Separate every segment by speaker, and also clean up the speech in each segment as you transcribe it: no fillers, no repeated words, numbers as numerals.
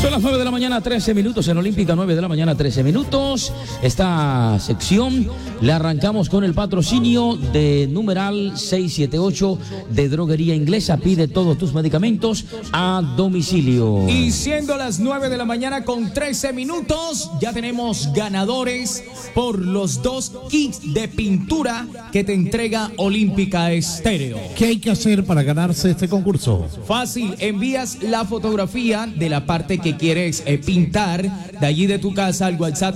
Speaker 1: Son las 9 de la mañana, 13 minutos en Olímpica, 9 de la mañana, 13 minutos. Esta sección la arrancamos con el patrocinio de numeral 678 de Droguería Inglesa. Pide todos tus medicamentos a domicilio.
Speaker 2: Y siendo las 9 de la mañana con 13 minutos, ya tenemos ganadores por los 2 kits de pintura que te entrega Olímpica Estéreo.
Speaker 3: ¿Qué hay que hacer para ganarse este concurso?
Speaker 2: Fácil, envías la fotografía de la parte que quieres pintar de allí de tu casa al WhatsApp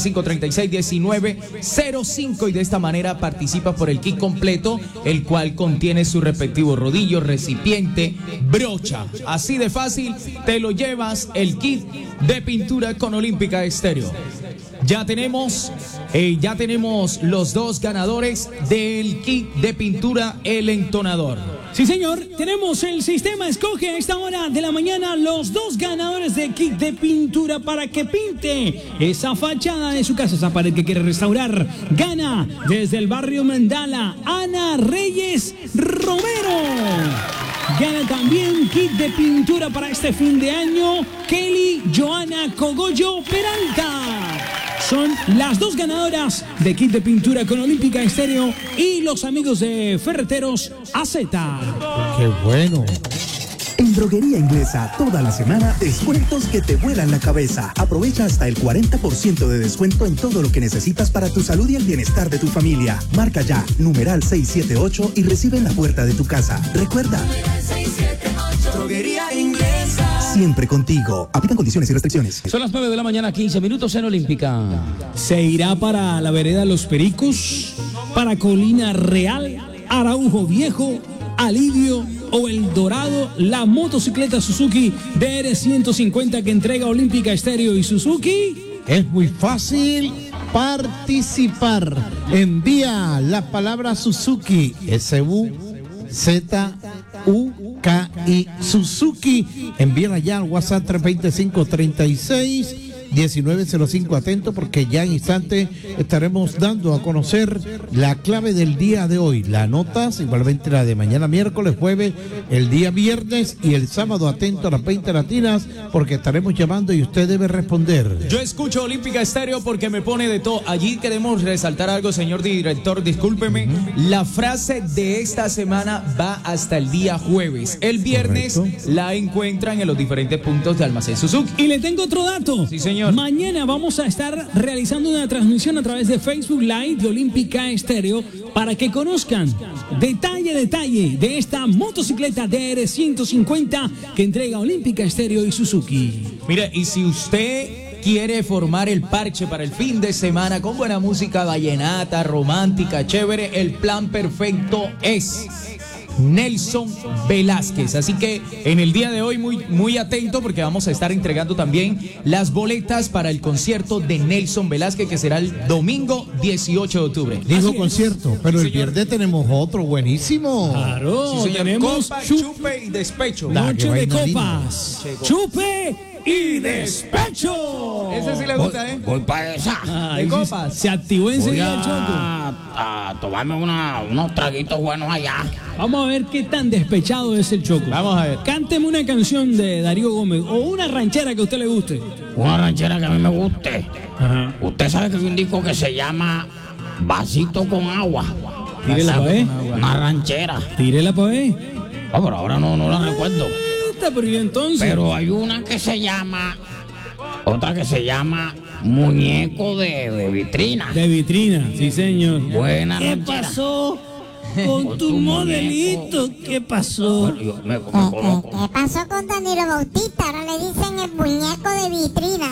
Speaker 2: 320-536-1905 y de esta manera participas por el kit completo, el cual contiene su respectivo rodillo, recipiente, brocha. Así de fácil te lo llevas el kit de pintura con Olímpica Estéreo. Ya tenemos los 2 ganadores del kit de pintura El Entonador.
Speaker 4: Sí, señor, tenemos el sistema Escoge a esta hora de la mañana los 2 ganadores de kit de pintura para que pinte esa fachada de su casa, esa pared que quiere restaurar. Gana desde el barrio Mandala Ana Reyes Romero. Gana también kit de pintura para este fin de año Kelly Joana Cogollo Peralta. Son las 2 ganadoras de kit de pintura con Olímpica Estéreo y los amigos de Ferreteros AZ.
Speaker 3: ¡Qué bueno!
Speaker 5: En Droguería Inglesa, toda la semana, descuentos que te vuelan la cabeza. Aprovecha hasta el 40% de descuento en todo lo que necesitas para tu salud y el bienestar de tu familia. Marca ya, numeral 678 y recibe en la puerta de tu casa. Recuerda, 678, Droguería Inglesa. Siempre contigo. Aplican condiciones y restricciones.
Speaker 1: Son las 9 de la mañana, 15 minutos en Olímpica.
Speaker 4: Se irá para la vereda Los Pericos, para Colina Real, Araujo Viejo, Alivio o El Dorado, la motocicleta Suzuki DR150 que entrega Olímpica Estéreo y Suzuki.
Speaker 3: Es muy fácil participar. Envía la palabra Suzuki, SUZUKI, Suzuki. Envíala ya al WhatsApp 325-36-1905. Atento porque ya en instante estaremos dando a conocer la clave del día de hoy. Las notas, igualmente la de mañana miércoles, jueves, el día viernes y el sábado. Atento a las 20 latinas porque estaremos llamando y usted debe responder.
Speaker 2: Yo escucho Olímpica Estéreo porque me pone de todo. Allí queremos resaltar algo, señor director, discúlpeme. La frase de esta semana va hasta el día jueves. El viernes
Speaker 3: Correcto.
Speaker 2: la encuentran en los diferentes puntos de Almacén Suzuki.
Speaker 4: Y le tengo otro dato.
Speaker 2: Sí, señor.
Speaker 4: Mañana vamos a estar realizando una transmisión a través de Facebook Live de Olímpica Estéreo para que conozcan detalle de esta motocicleta DR150 que entrega Olímpica Estéreo y Suzuki.
Speaker 2: Mire, y si usted quiere formar el parche para el fin de semana con buena música vallenata, romántica, chévere, el plan perfecto es Nelson Velázquez. Así que en el día de hoy muy atento porque vamos a estar entregando también las boletas para el concierto de Nelson Velázquez que será el domingo 18 de octubre.
Speaker 3: Dijo concierto, pero el viernes tenemos otro buenísimo.
Speaker 4: Claro,
Speaker 2: Sí, señor.
Speaker 4: tenemos
Speaker 2: Copa, chupe y despecho.
Speaker 4: noche de
Speaker 3: vaina
Speaker 4: copas, chupe y despecho.
Speaker 2: Ese sí le gusta, ¿eh?
Speaker 1: Voy para esa.
Speaker 4: Ay,
Speaker 2: de copas.
Speaker 4: Se activó enseguida el Choco.
Speaker 1: a tomarme unos traguitos buenos allá.
Speaker 4: Vamos a ver qué tan despechado es el Choco.
Speaker 2: Vamos a ver.
Speaker 4: Cánteme una canción de Darío Gómez o una ranchera que a usted le guste.
Speaker 1: Una ranchera que a mí me guste.
Speaker 4: Ajá.
Speaker 1: Usted sabe que hay un disco que se llama Vasito con Agua.
Speaker 4: Tírela pa' ver.
Speaker 1: Una ranchera.
Speaker 4: Tírela pa' ver.
Speaker 1: Oh, pero ahora no la recuerdo.
Speaker 4: Pero ¿y entonces?
Speaker 1: Pero hay una que se llama, otra que se llama Muñeco de Vitrina.
Speaker 4: De vitrina, sí señor.
Speaker 1: Buena
Speaker 4: ¿Qué
Speaker 1: ranchera.
Speaker 4: pasó con tu modelito? ¿Qué pasó?
Speaker 1: Bueno, yo me conozco.
Speaker 6: ¿Qué pasó con Danilo Bautista? Ahora le dicen el muñeco de vitrina.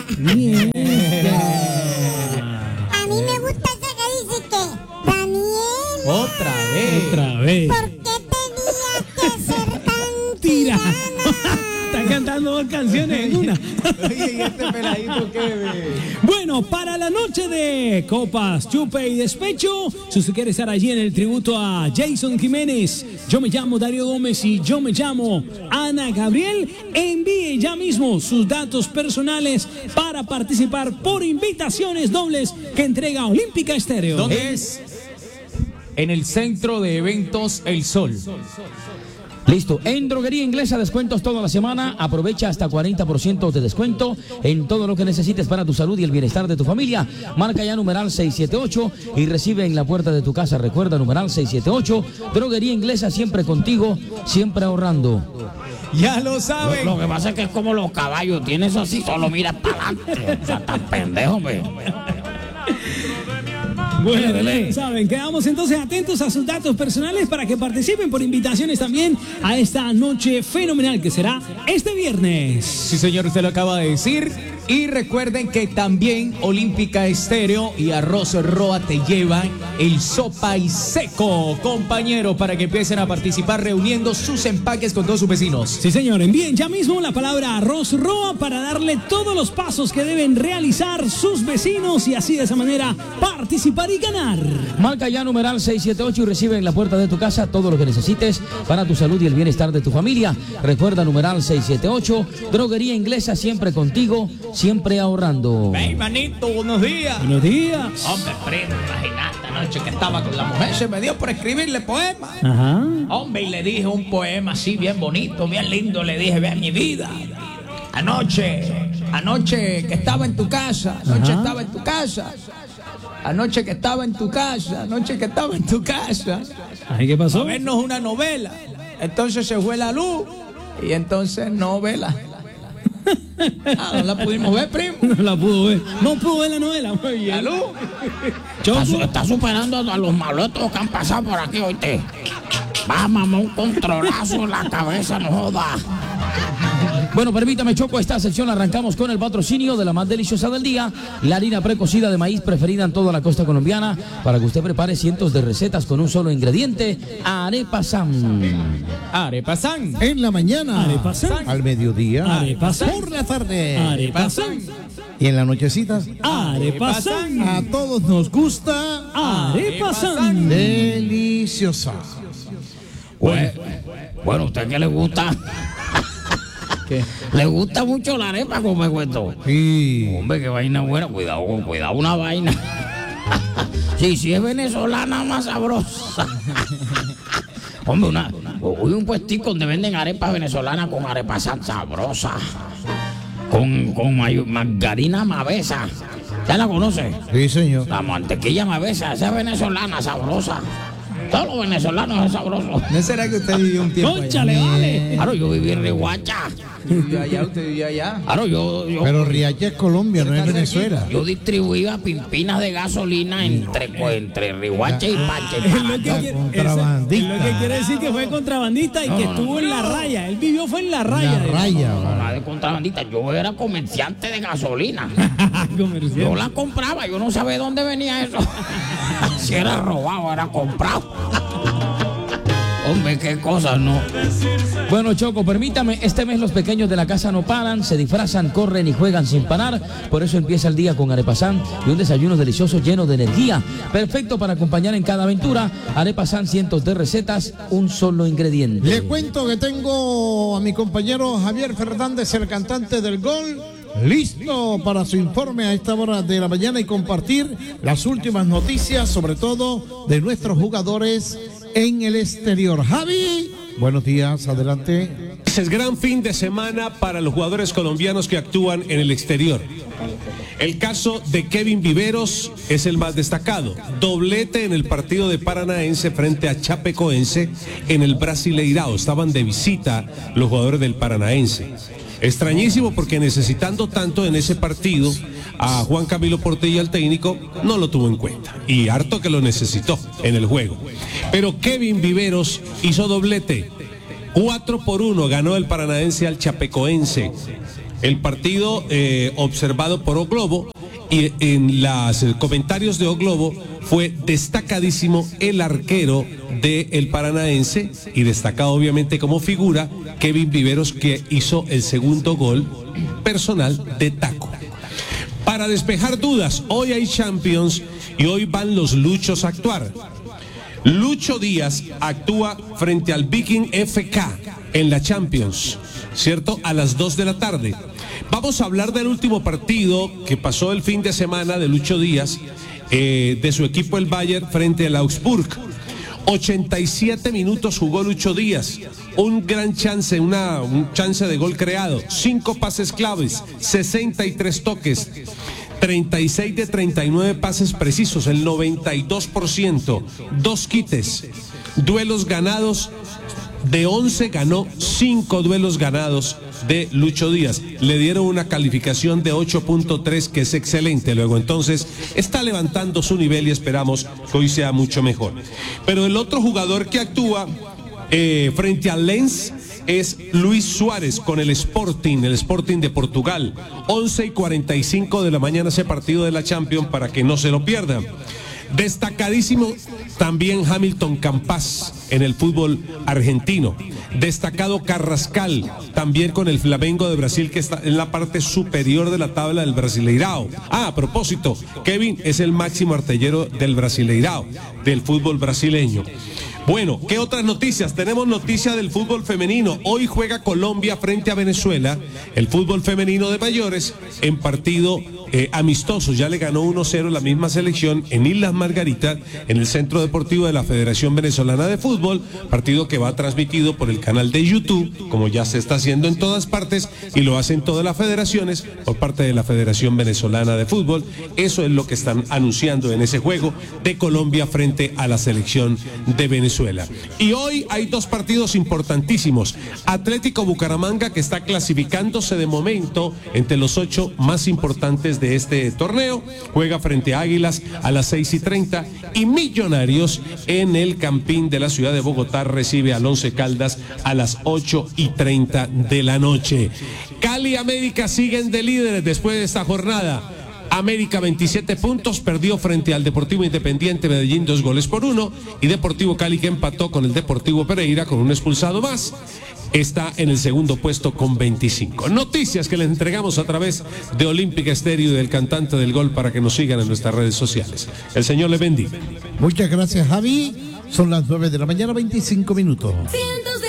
Speaker 6: A mí me gusta esa que dice que Daniel,
Speaker 2: Otra vez.
Speaker 4: Otra vez.
Speaker 6: ¿por qué tenías que ser tan
Speaker 4: Tira.
Speaker 6: tirana?
Speaker 4: Está cantando 2 canciones en una.
Speaker 2: Oye, ¿y este peladito qué ve?
Speaker 4: Bueno, para la noche de copas, chupe y despecho, si usted quiere estar allí en el tributo a Jason Jiménez, yo me llamo Darío Gómez y yo me llamo Ana Gabriel, envíe ya mismo sus datos personales para participar por invitaciones dobles que entrega Olímpica Estéreo.
Speaker 2: ¿Dónde es? En el Centro de Eventos El Sol.
Speaker 1: Listo, en Droguería Inglesa descuentos toda la semana, aprovecha hasta 40% de descuento en todo lo que necesites para tu salud y el bienestar de tu familia. Marca ya numeral 678 y recibe en la puerta de tu casa, recuerda numeral 678, Droguería Inglesa siempre contigo, siempre ahorrando.
Speaker 2: Ya lo saben.
Speaker 7: Lo que pasa es que es como los caballos, tienes así, solo mira para adelante. O sea, tan pendejo, pues.
Speaker 4: Bueno, saben, quedamos entonces atentos a sus datos personales para que participen por invitaciones también a esta noche fenomenal que será este viernes.
Speaker 2: Sí, señor, usted lo acaba de decir. Y recuerden que también Olímpica Estéreo y Arroz Roa te llevan el sopa y seco, compañero, para que empiecen a participar reuniendo sus empaques con todos sus vecinos.
Speaker 4: Sí, señor, envíen ya mismo la palabra Arroz Roa para darle todos los pasos que deben realizar sus vecinos y así de esa manera participar y ganar.
Speaker 1: Marca ya numeral 678 y recibe en la puerta de tu casa todo lo que necesites para tu salud y el bienestar de tu familia. Recuerda numeral 678, Droguería Inglesa siempre contigo, siempre ahorrando.
Speaker 2: Hey, manito, buenos días.
Speaker 4: Buenos días.
Speaker 2: Hombre, primo, imagínate, anoche que estaba con la mujer, se me dio por escribirle poemas.
Speaker 4: Ajá.
Speaker 2: Hombre, y le dije un poema así bien bonito, bien lindo, le dije, vea mi vida. Anoche que estaba en tu casa, anoche estaba en tu casa. Anoche que estaba en tu casa, anoche que estaba en tu casa.
Speaker 4: Ay, ¿qué pasó?
Speaker 2: A vernos una novela. Entonces se fue la luz y entonces novela. No la pudimos ver, primo.
Speaker 4: No la pudo ver. No pudo ver la novela. Muy bien.
Speaker 2: ¿La luz?
Speaker 7: Está superando a los malotos que han pasado por aquí, oíste. Va, mamá, un controlazo en la cabeza, no joda.
Speaker 1: Bueno, permítame, Choco, esta sección arrancamos con el patrocinio de la más deliciosa del día, la harina precocida de maíz preferida en toda la costa colombiana, para que usted prepare cientos de recetas con un solo ingrediente, Arepa San.
Speaker 2: Arepa San.
Speaker 3: En la mañana,
Speaker 4: Arepa San.
Speaker 3: al mediodía,
Speaker 4: Arepa San.
Speaker 3: por la tarde,
Speaker 4: Arepa San.
Speaker 3: y en la nochecita.
Speaker 4: Arepa San.
Speaker 3: A todos nos gusta
Speaker 4: Arepa San.
Speaker 3: deliciosa.
Speaker 7: Bueno, ¿a usted qué le gusta?
Speaker 2: ¿Qué?
Speaker 7: ¿Le gusta mucho la arepa, como me cuento?
Speaker 3: Sí.
Speaker 7: Hombre, qué vaina buena. Cuidado una vaina. Sí, es venezolana, más sabrosa. Hombre, hoy un puestico donde venden arepas venezolanas con arepa sabrosa. Con margarina mavesa. ¿Ya la conoce?
Speaker 3: Sí, señor.
Speaker 7: La mantequilla mavesa, esa es venezolana, sabrosa. Todos los venezolanos es sabroso.
Speaker 2: ¿No será que usted vivió un tiempo allá?
Speaker 4: Cónchale, vale.
Speaker 7: Claro, yo viví en Riohacha.
Speaker 2: Usted vivió allá.
Speaker 7: Claro, yo
Speaker 3: Pero Riacha es Colombia, no es Venezuela.
Speaker 7: Yo distribuía pimpinas de gasolina entre Riohacha y Pache.
Speaker 4: Es lo que
Speaker 3: Contrabandista.
Speaker 4: quiere decir que fue contrabandista y que estuvo en la raya. Él vivió fue en la raya.
Speaker 3: La raya.
Speaker 7: La de contrabandista, yo era comerciante de gasolina.
Speaker 4: Comercial.
Speaker 7: Yo la compraba, yo no sabía dónde venía eso. Si era robado, era comprado. Hombre, qué cosas, ¿no?
Speaker 1: Bueno, Choco, permítame, este mes los pequeños de la casa no paran, se disfrazan, corren y juegan sin parar, por eso empieza el día con Arepa San y un desayuno delicioso lleno de energía, perfecto para acompañar en cada aventura. Arepa San, cientos de recetas, un solo ingrediente.
Speaker 3: Le cuento que tengo a mi compañero Javier Fernández, el cantante del gol, listo para su informe a esta hora de la mañana y compartir las últimas noticias, sobre todo de nuestros jugadores en el exterior. Javi, buenos días, adelante.
Speaker 8: Es gran fin de semana para los jugadores colombianos que actúan en el exterior. El caso de Kevin Viveros es el más destacado. Doblete en el partido de Paranaense frente a Chapecoense en el Brasileirao. Estaban de visita los jugadores del Paranaense. Extrañísimo porque necesitando tanto en ese partido a Juan Camilo Portilla, el técnico, no lo tuvo en cuenta. Y harto que lo necesitó en el juego. Pero Kevin Viveros hizo doblete. 4-1 ganó el Paranaense al Chapecoense. El partido observado por O Globo, y en los comentarios de O Globo fue destacadísimo el arquero del Paranaense y destacado obviamente como figura Kevin Viveros, que hizo el segundo gol personal de taco. Para despejar dudas, hoy hay Champions y hoy van los Luchos a actuar. Lucho Díaz actúa frente al Viking FK en la Champions, ¿cierto? A las 2 de la tarde. Vamos a hablar del último partido que pasó el fin de semana de Lucho Díaz, de su equipo el Bayern frente al Augsburg. 87 minutos jugó Lucho Díaz, un gran chance, un chance de gol creado, 5 pases claves, 63 toques, 36 de 39 pases precisos, el 92%, 2 quites, duelos ganados. De 11 ganó 5 duelos ganados de Lucho Díaz. Le dieron una calificación de 8.3, que es excelente. Luego entonces está levantando su nivel y esperamos que hoy sea mucho mejor. Pero el otro jugador que actúa frente al Lens es Luis Suárez con el Sporting de Portugal. 11:45 de la mañana ese partido de la Champions para que no se lo pierdan. Destacadísimo también Hamilton Campas en el fútbol argentino. Destacado Carrascal también con el Flamengo de Brasil, que está en la parte superior de la tabla del Brasileirao. A propósito, Kevin es el máximo artillero del Brasileirao, del fútbol brasileño. Bueno, ¿qué otras noticias? Tenemos noticia del fútbol femenino. Hoy juega Colombia frente a Venezuela, el fútbol femenino de mayores, en partido amistoso. Ya le ganó 1-0 la misma selección en Islas Margaritas, en el Centro Deportivo de la Federación Venezolana de Fútbol, partido que va transmitido por el canal de YouTube, como ya se está haciendo en todas partes, y lo hacen todas las federaciones por parte de la Federación Venezolana de Fútbol. Eso es lo que están anunciando en ese juego de Colombia frente a la selección de Venezuela. Y hoy hay 2 partidos importantísimos. Atlético Bucaramanga, que está clasificándose de momento entre los 8 más importantes de este torneo, juega frente a Águilas a las 6:30, y Millonarios en el Campín de la ciudad de Bogotá recibe al Once Caldas a las 8:30 de la noche. Cali y América siguen de líderes después de esta jornada. América 27 puntos, perdió frente al Deportivo Independiente Medellín 2-1, y Deportivo Cali, que empató con el Deportivo Pereira con un expulsado más, está en el segundo puesto con 25. Noticias que les entregamos a través de Olímpica Estéreo y del Cantante del Gol para que nos sigan en nuestras redes sociales. El Señor le bendiga.
Speaker 3: Muchas gracias, Javi. Son las 9 de la mañana, 25 minutos.